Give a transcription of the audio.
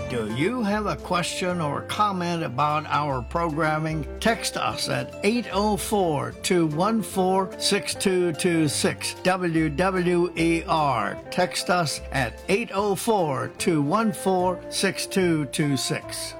Do you have a question or comment about our programming? Text us at 804-214-6226. WWER. Text us at 804-214-6226.